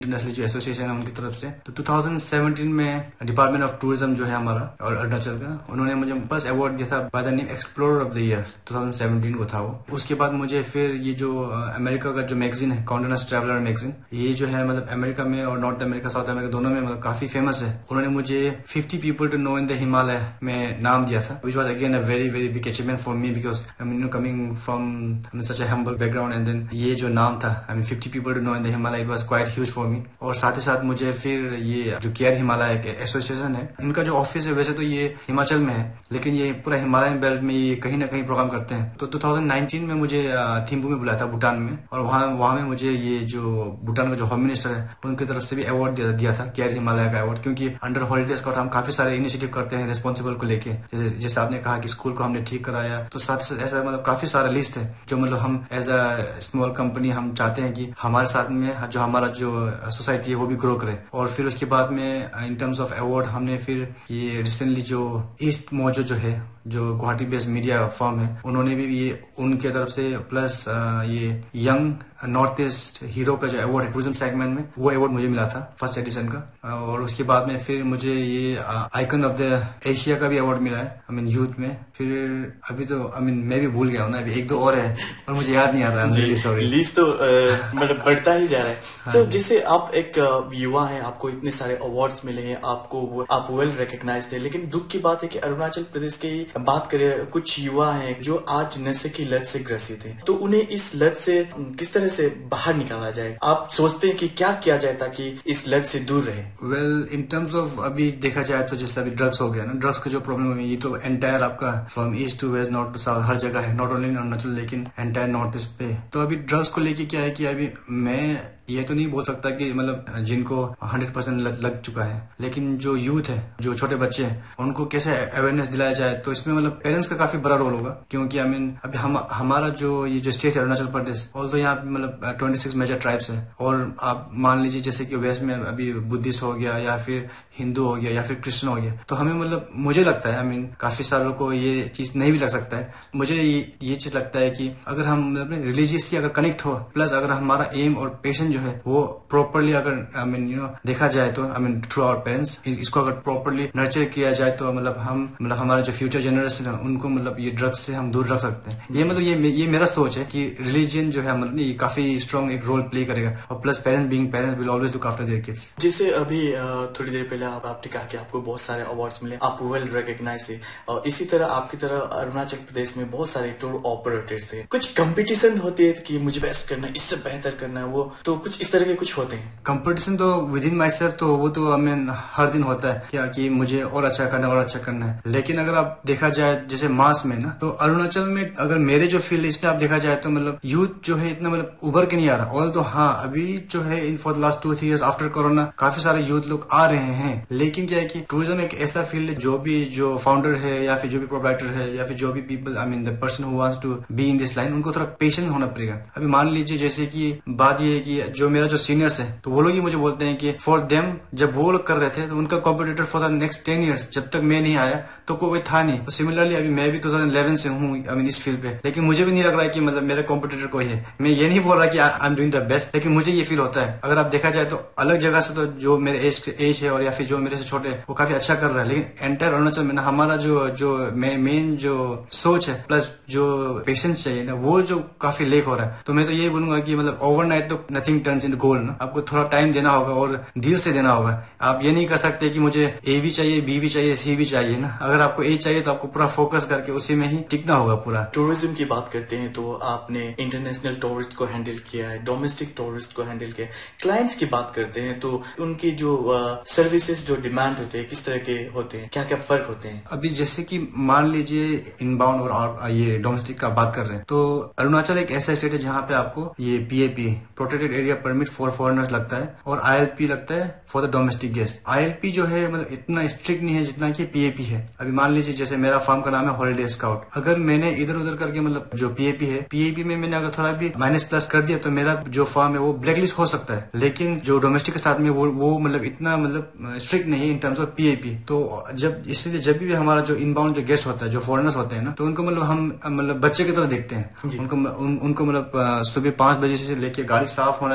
International जो association है उनकी तरफ से। तो 2017 में डिपार्टमेंट ऑफ टूरिज्म जो है हमारा और अरुणाचल का, उन्होंने मुझे फर्स्ट अवार्ड दिया था by the name explorer of the year 2017 को था वो। उसके बाद मुझे फिर ये जो अमेरिका का जो मैगजीन है कॉन्डे नस्ट ट्रैवलर मैगजीन, ये जो है मतलब अमेरिका में और नॉर्थ अमेरिका साउथ अमेरिका दोनों में मतलब काफी फेमस है। उन्होंने मुझे 50 people to know in the Himalaya में नाम दिया था, which was again a very very big achievement for me because I mean coming from such a humble background and then ये जो नाम था I mean 50 people to know in the Himalaya, it was quite huge for me. और साथ ही साथ मुझे फिर ये जो केयर हिमालय एसोसिएशन है, इनका जो ऑफिस है वैसे तो ये हिमाचल में है, लेकिन ये पूरा हिमालयन बेल्ट में ये कहीं ना कहीं प्रोग्राम करते हैं। तो 2019 में मुझे थिम्पू में बुलाया था भूटान में, और वहाँ में मुझे ये जो भूटान का जो होम मिनिस्टर है उनकी तरफ से भी अवार्ड दिया था, केयर हिमालय का अवार्ड, क्योंकि अंडर हॉलीडेज का हम काफी सारे इनिशिएटिव करते हैं रिस्पॉन्सिबल को लेके। जैसे आपने कहा कि स्कूल को हमने ठीक कराया, तो साथ साथ ऐसा मतलब काफी सारा लिस्ट है जो मतलब हम एज अ स्मॉल कंपनी हम चाहते हैं कि हमारे साथ में जो हमारा जो सोसाइटी है वो भी ग्रो करे। और फिर उसके बाद में इन टर्म्स ऑफ अवार्ड हमने फिर ये रिसेंटली जो ईस्ट मोजो जो है, जो गुवाहाटी बेस्ड मीडिया फर्म है, उन्होंने भी ये उनके तरफ से प्लस ये यंग नॉर्थ ईस्ट हीरो का जो अवार्ड है टूरिज्म सेगमेंट में, वो अवार्ड मुझे मिला था फर्स्ट एडिशन का। और उसके बाद में फिर मुझे ये आइकन ऑफ द एशिया का भी अवार्ड मिला है आई मीन यूथ में। फिर अभी तो आई मीन मैं भी भूल गया हूँ ना, अभी एक दो और है और मुझे याद नहीं आ रहा है। लिस्ट तो मतलब बढ़ता ही जा रहा है। तो जैसे आप एक युवा है, आपको इतने सारे अवार्ड्स मिले हैं, आप वेल रिकग्नाइज्ड है, लेकिन दुख की बात है कि अरुणाचल प्रदेश की बात करें, कुछ युवा हैं जो आज नशे की लत से ग्रसित हैं, तो उन्हें इस लत से किस तरह से बाहर निकाला जाए? आप सोचते हैं कि क्या किया जाए ताकि इस लत से दूर रहे? वेल इन टर्म्स ऑफ अभी देखा जाए तो जैसे अभी ड्रग्स हो गया ना, ड्रग्स का जो प्रॉब्लम है ये तो एंटायर आपका from east to west north to south हर जगह है, नॉट ओनली इन अरुणाचल लेकिन एंटायर नॉर्थ ईस्ट पे। तो अभी ड्रग्स को लेके क्या है कि अभी मैं ये तो नहीं बोल सकता कि मतलब जिनको 100% लग चुका है, लेकिन जो यूथ है, जो छोटे बच्चे हैं, उनको कैसे अवेयरनेस दिलाया जाए, तो इसमें मतलब पेरेंट्स का काफी बड़ा रोल होगा। क्योंकि आई मीन अभी हमारा जो ये जो स्टेट है अरुणाचल प्रदेश, ऑल तो यहाँ पे मतलब 26 मेजर ट्राइब्स है, और आप मान लीजिए जैसे कि वेस्ट में अभी बुद्धिस्ट हो गया या फिर हिंदू हो गया या फिर क्रिश्चियन हो गया, तो हमें मतलब मुझे लगता है आई मीन काफी सालों को ये चीज नहीं भी लग सकता है, मुझे ये चीज लगता है कि अगर हम अपने रिलीजियसली अगर कनेक्ट हो, प्लस अगर हमारा एम और पेशेंट जो है वो प्रॉपरली अगर आई मीन देखा जाए तो I mean through our parents, इसको अगर प्रॉपरली नर्चर किया जाए तो मतलब हमारा जो फ्यूचर जनरेशन है उनको मतलब ये ड्रग्स से हम दूर रख सकते हैं। ये मतलब ये मेरा सोच है कि रिलीजन जो है मतलब ये काफी स्ट्रॉन्ग एक रोल प्ले करेगा, और plus parents being parents will always look after their kids. जैसे अभी थोड़ी देर पहले आपने कहा कि आपको बहुत सारे अवार्ड्स मिले, आप वेल रिकॉग्नाइज है, और इसी तरह आपकी तरह अरुणाचल प्रदेश में बहुत सारे टूर ऑपरेटर्स है। कुछ कंपटीशन होती है कि मुझे बेस्ट करना है, इससे बेहतर करना है, वो तो कुछ इस तरह के कुछ होते हैं? कंपटीशन तो विद इन माई सेल्फ तो वो तो आई मीन हर दिन होता है क्या कि मुझे और अच्छा करना है और अच्छा करना है, लेकिन अगर आप देखा जाए जैसे मास में ना, तो अरुणाचल में अगर मेरे जो फील्ड इसमें आप देखा जाए तो मतलब यूथ जो है इतना मतलब उभर के नहीं आ रहा। ऑल तो हाँ अभी जो है in for the last 2-3 years after corona काफी सारे यूथ लोग आ रहे हैं, लेकिन क्या है कि टूरिज्म एक ऐसा फील्ड है जो फाउंडर है या फिर जो भी प्रोप्राइटर है या फिर जो भी people I mean the person who wants to be in this line, उनको थोड़ा पेशेंस होना पड़ेगा। अभी मान लीजिए जैसे कि बात ये है कि जो मेरा जो सीनियर्स है तो वो लोग ही मुझे बोलते हैं कि फॉर देम जब वो लोग कर रहे थे तो उनका competitor for the next 10 years जब तक मैं नहीं आया तो कोई था नहीं। तो सिमिलरली अभी मैं भी 2011 से हूँ आई मीन इस फील्ड पे, लेकिन मुझे भी नहीं लग रहा है कि मतलब मेरा कॉम्पिटिटर कोई है। मैं ये नहीं बोल रहा कि I am doing the best, लेकिन मुझे ये फील होता है। अगर आप देखा जाए तो अलग जगह से तो जो मेरे एज है और या फिर जो मेरे से छोटे वो काफी अच्छा कर रहा है, लेकिन एंटायर अरुणाचल में ना हमारा जो मेन जो सोच है प्लस जो पेशेंस चाहिए ना वो जो काफी लेक हो रहा है। तो मैं तो यही बोलूंगा कि मतलब ओवरनाइट तो नथिंग टर्न्स इनटू गोल्ड ना, आपको थोड़ा टाइम देना होगा और दिल से देना होगा। आप ये नहीं कर सकते कि मुझे ए भी चाहिए, बी भी चाहिए, सी भी चाहिए ना। अगर आपको ए चाहिए तो आपको पूरा फोकस करके उसी में ही टिकना होगा पूरा। टूरिज्म की बात करते हैं तो आपने इंटरनेशनल टूरिस्ट को हैंडल किया है, डोमेस्टिक टूरिस्ट को हैंडल किया है। क्लाइंट्स की बात करते हैं तो उनकी जो सर्विसेज जो डिमांड होते हैं किस तरह के होते हैं, क्या क्या फर्क होते हैं? अभी जैसे कि मान लीजिए इनबाउंड और ये डोमेस्टिक का बात कर रहे हैं, तो अरुणाचल एक ऐसा स्टेट है जहाँ पे आपको ये PAP protected area permit for foreigners लगता है और ILP लगता है for the domestic guest. ILP जो है मतलब इतना स्ट्रिक्ट नहीं है जितना कि PAP है। अभी मान लीजिए जैसे मेरा फार्म का नाम है हॉलीडे स्काउट, अगर मैंने इधर उधर करके मतलब जो PAP है, PAP में मैंने अगर थोड़ा भी माइनस प्लस कर दिया तो मेरा जो फार्म है वो ब्लैकलिस्ट हो सकता है। लेकिन जो डोमेस्टिक के साथ में वो मतलब इतना मतलब स्ट्रिक्ट नहीं है इन टर्म्स ऑफ PAP। तो जब इसलिए जब भी हमारा जो इनबाउंड जो गेस्ट होता है, जो फॉरेनर्स होते हैं ना, तो उनको मतलब हम मतलब बच्चे की तरह देखते हैं। उनको मतलब सुबह 5 बजे से लेके गाड़ी साफ होना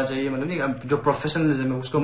चाहिए, मतलब नहीं जो प्रोफेशनलिज्म है उसको